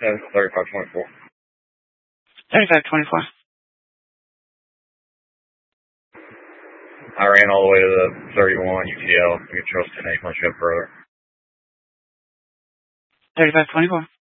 That's 3524. 3524. I ran all the way to the 31 UTL. You can trust 10 8 punch up further. 3524.